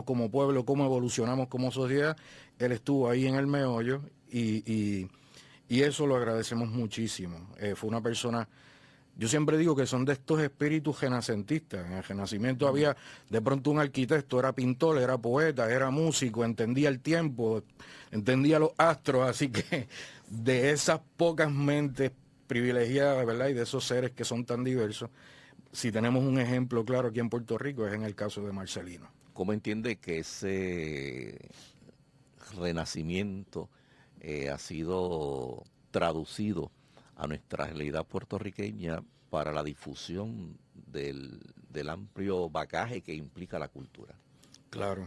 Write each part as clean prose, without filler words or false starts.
como pueblo, cómo evolucionamos como sociedad, él estuvo ahí en el meollo y eso lo agradecemos muchísimo. Fue una persona, yo siempre digo que son de estos espíritus renacentistas. En el Renacimiento había de pronto un arquitecto, era pintor, era poeta, era músico, entendía el tiempo, entendía los astros, así que de esas pocas mentes privilegiadas, ¿verdad? Y de esos seres que son tan diversos, si tenemos un ejemplo claro aquí en Puerto Rico es en el caso de Marcelino. ¿Cómo entiende que ese renacimiento ha sido traducido a nuestra realidad puertorriqueña para la difusión del amplio bagaje que implica la cultura? Claro.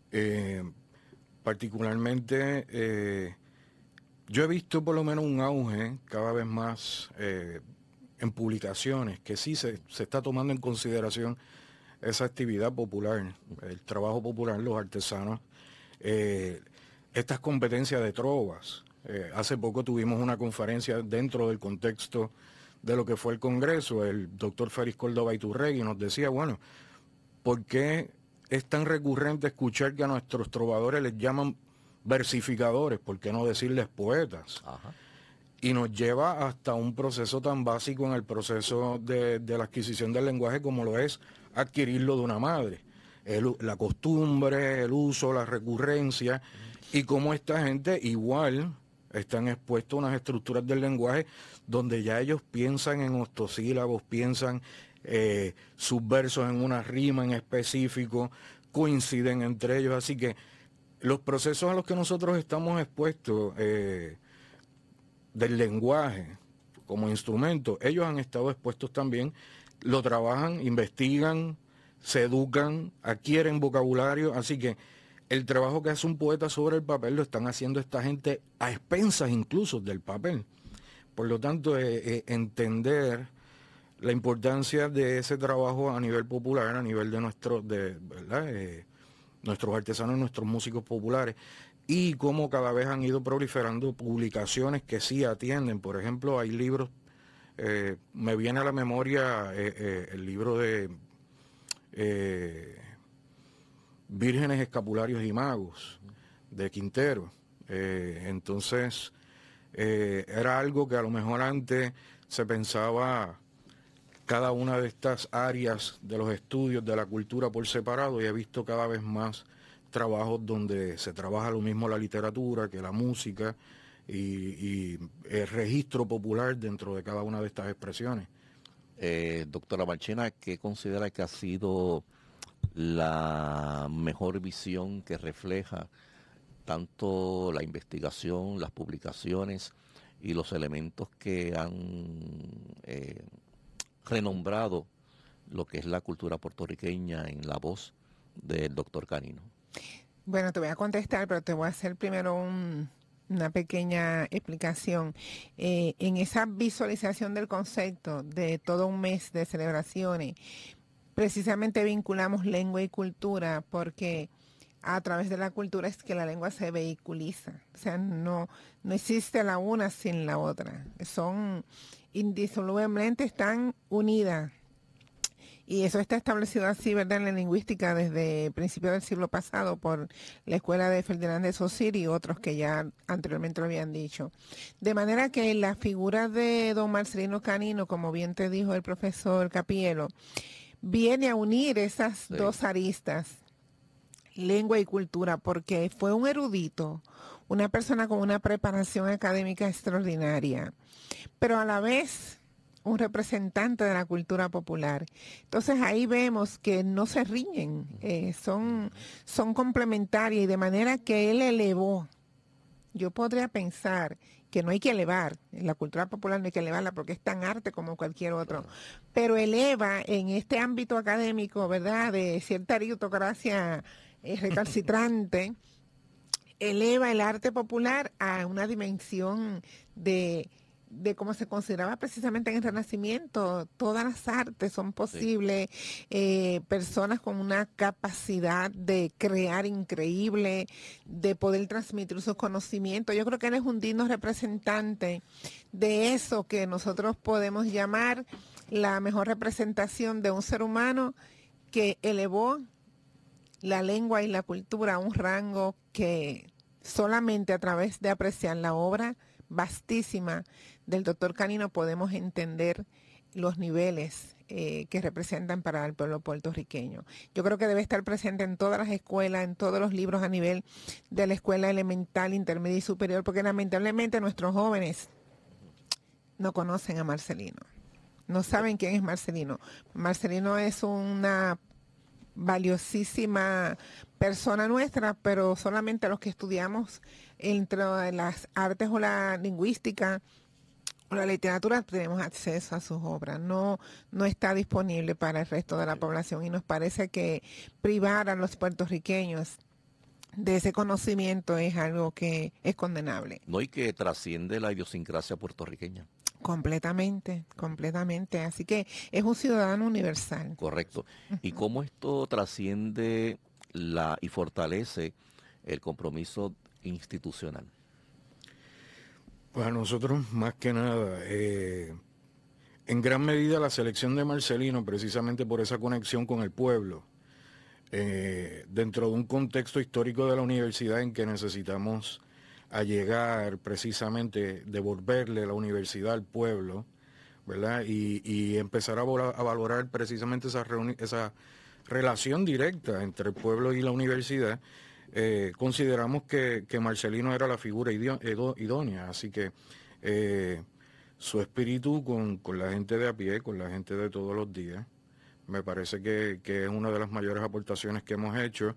Particularmente, yo he visto por lo menos un auge cada vez más en publicaciones, que sí se está tomando en consideración esa actividad popular, el trabajo popular, los artesanos, estas competencias de trovas. Hace poco tuvimos una conferencia dentro del contexto de lo que fue el Congreso, el doctor Félix Córdoba Iturregui nos decía, bueno, ¿por qué es tan recurrente escuchar que a nuestros trovadores les llaman versificadores? ¿Por qué no decirles poetas? Ajá. Y nos lleva hasta un proceso tan básico en el proceso de la adquisición del lenguaje como lo es adquirirlo de una madre. La costumbre, el uso, la recurrencia, y cómo esta gente igual están expuestos a unas estructuras del lenguaje donde ya ellos piensan en octosílabos, piensan sus versos en una rima en específico, coinciden entre ellos, así que los procesos a los que nosotros estamos expuestos del lenguaje como instrumento, ellos han estado expuestos también, lo trabajan, investigan, se educan, adquieren vocabulario, así que el trabajo que hace un poeta sobre el papel lo están haciendo esta gente a expensas incluso del papel. Por lo tanto, entender la importancia de ese trabajo a nivel popular, a nivel de ¿verdad? Nuestros artesanos, nuestros músicos populares, y cómo cada vez han ido proliferando publicaciones que sí atienden. Por ejemplo, hay libros, me viene a la memoria el libro de Vírgenes, Escapularios y Magos, de Quintero. Entonces, era algo que a lo mejor antes se pensaba cada una de estas áreas de los estudios de la cultura por separado, y he visto cada vez más trabajos donde se trabaja lo mismo la literatura que la música y el registro popular dentro de cada una de estas expresiones. Doctora Marchena, ¿qué considera que ha sido la mejor visión que refleja tanto la investigación, las publicaciones y los elementos que han renombrado lo que es la cultura puertorriqueña en la voz del doctor Canino? Bueno, te voy a contestar, pero te voy a hacer primero una pequeña explicación. En esa visualización del concepto de todo un mes de celebraciones, precisamente vinculamos lengua y cultura porque a través de la cultura es que la lengua se vehiculiza. O sea, no existe la una sin la otra. Son indisolublemente, están unidas. Y eso está establecido así, ¿verdad?, en la lingüística desde principios del siglo pasado por la escuela de Fernández Saussure y otros que ya anteriormente lo habían dicho. De manera que la figura de don Marcelino Canino, como bien te dijo el profesor Capielo, viene a unir esas dos aristas, lengua y cultura, porque fue un erudito, una persona con una preparación académica extraordinaria, pero a la vez un representante de la cultura popular. Entonces ahí vemos que no se riñen, son complementarias, y de manera que él elevó. Yo podría pensar que no hay que elevar, en la cultura popular no hay que elevarla porque es tan arte como cualquier otro, pero eleva en este ámbito académico, ¿verdad?, de cierta aristocracia recalcitrante, eleva el arte popular a una dimensión de cómo se consideraba precisamente en el Renacimiento. Todas las artes son posibles, personas con una capacidad de crear increíble, de poder transmitir sus conocimientos. Yo creo que él es un digno representante de eso que nosotros podemos llamar la mejor representación de un ser humano que elevó la lengua y la cultura a un rango que solamente a través de apreciar la obra vastísima del doctor Canino podemos entender los niveles que representan para el pueblo puertorriqueño. Yo creo que debe estar presente en todas las escuelas, en todos los libros a nivel de la escuela elemental, intermedia y superior, porque lamentablemente nuestros jóvenes no conocen a Marcelino, no saben quién es Marcelino. Marcelino es una valiosísima persona nuestra, pero solamente los que estudiamos entre las artes o la lingüística o la literatura tenemos acceso a sus obras. No está disponible para el resto de la población y nos parece que privar a los puertorriqueños de ese conocimiento es algo que es condenable. No, y que trasciende la idiosincrasia puertorriqueña. Completamente, completamente. Así que es un ciudadano universal. Correcto. ¿Y cómo esto trasciende y fortalece el compromiso institucional? Pues a nosotros, más que nada, en gran medida la selección de Marcelino, precisamente por esa conexión con el pueblo, dentro de un contexto histórico de la universidad en que necesitamos allegar precisamente, devolverle la universidad al pueblo, ¿verdad? Y empezar a valorar precisamente esa relación directa entre el pueblo y la universidad. Consideramos que Marcelino era la figura idónea, así que su espíritu con la gente de a pie, con la gente de todos los días, me parece que es una de las mayores aportaciones que hemos hecho.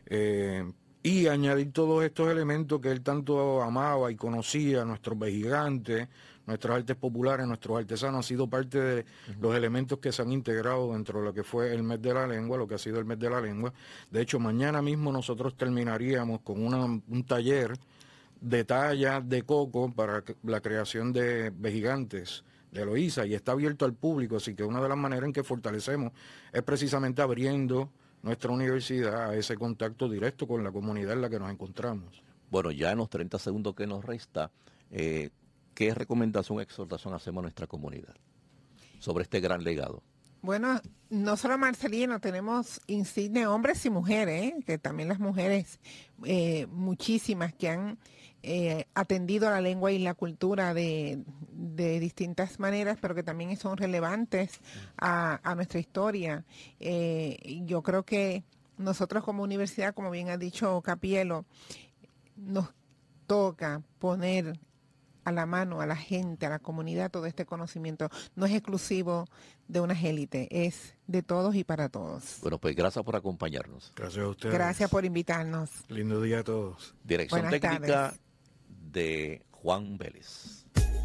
Y añadir todos estos elementos que él tanto amaba y conocía, nuestros vejigantes, nuestras artes populares, nuestros artesanos, ha sido parte de los elementos que se han integrado dentro de lo que fue el mes de la lengua, lo que ha sido el mes de la lengua. De hecho, mañana mismo nosotros terminaríamos con un taller de talla de coco para la creación de vejigantes de Eloísa, y está abierto al público, así que una de las maneras en que fortalecemos es precisamente abriendo nuestra universidad a ese contacto directo con la comunidad en la que nos encontramos. Bueno, ya en los 30 segundos que nos resta, ¿qué recomendación o exhortación hacemos a nuestra comunidad sobre este gran legado? Bueno, no solo Marcelino, tenemos insignes hombres y mujeres, que también las mujeres, muchísimas que han atendido a la lengua y la cultura de distintas maneras, pero que también son relevantes a nuestra historia. Yo creo que nosotros como universidad, como bien ha dicho Capielo, nos toca poner a la mano a la gente, a la comunidad, todo este conocimiento. No es exclusivo de unas élites, es de todos y para todos. Bueno, pues gracias por acompañarnos. Gracias a ustedes. Gracias por invitarnos. Lindo día a todos. Dirección Buenas técnica tardes. de Juan Vélez.